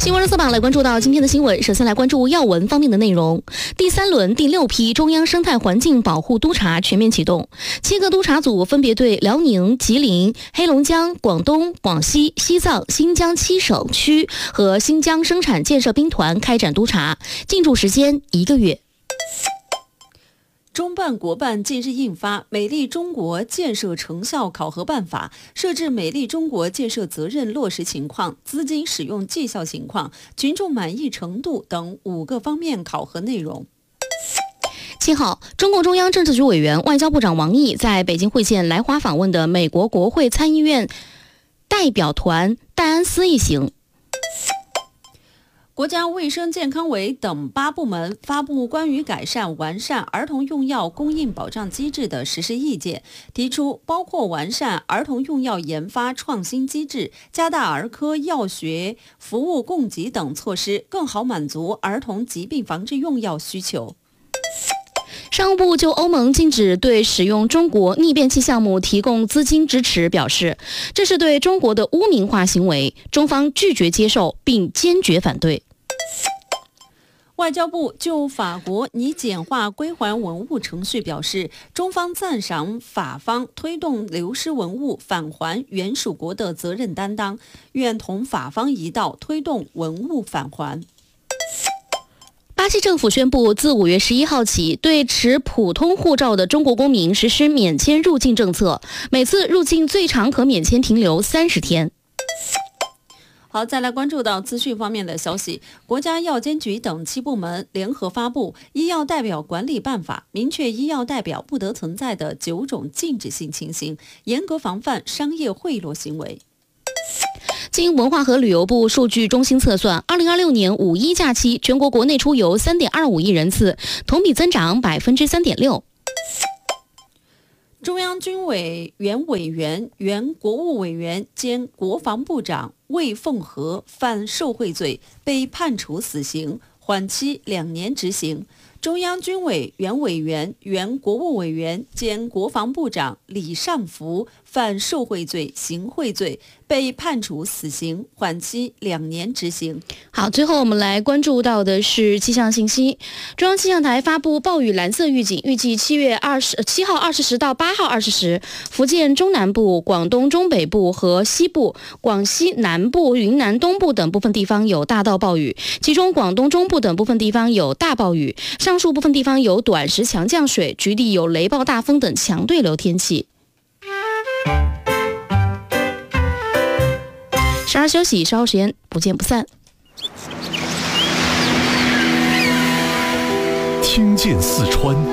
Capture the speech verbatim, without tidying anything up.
新闻热搜榜来关注到今天的新闻，首先来关注要闻方面的内容。第三轮第六批中央生态环境保护督察全面启动，七个督察组分别对辽宁、吉林、黑龙江、广东、广西、西藏、新疆七省区和新疆生产建设兵团开展督查，进驻时间一个月。 中办国办近日印发《美丽中国建设成效考核办法》，设置美丽中国建设责任落实情况、资金使用绩效情况、群众满意程度等五个方面考核内容。 七号，中共中央政治局委员、外交部长王毅在北京会见来华访问的美国国会参议院代表团戴安斯一行。 国家卫生健康委等八部门发布关于改善完善儿童用药供应保障机制的实施意见，提出包括完善儿童用药研发创新机制、加大儿科药学服务供给等措施，更好满足儿童疾病防治用药需求。 商务部就欧盟禁止对使用中国逆变器项目提供资金支持表示，这是对中国的污名化行为，中方拒绝接受并坚决反对。 外交部就法国拟简化归还文物程序表示，中方赞赏法方推动流失文物返还原属国的责任担当，愿同法方一道推动文物返还。 巴西政府宣布，自五月十一号起，对持普通护照的中国公民实施免签入境政策，每次入境最长可免签停留三十天。 好，再来关注到资讯方面的消息。国家药监局等七部门联合发布《医药代表管理办法》，明确医药代表不得存在的九种禁止性情形，严格防范商业贿赂行为。 经文化和旅游部数据中心测算，二零二六年五一假期全国国内出游三点二五亿人次，同比增长百分之三点六。 中央军委原委员、原国务委员兼国防部长魏凤和犯受贿罪，被判处死刑，缓期两年执行。中央军委原委员、原国务委员兼国防部长李尚福犯受贿罪、行贿罪，被判处死刑，缓期两年执行。 好，最后我们来关注到的是气象信息。中央气象台发布暴雨蓝色预警，预计七月二十七号二十时到八号二十时，福建中南部、广东中北部和西部、广西南部、云南东部等部分地方有大到暴雨，其中广东中部等部分地方有大暴雨，上述部分地方有短时强降水，局地有雷暴大风等强对流天气。稍事休息，稍后时间不见不散。 听见四川。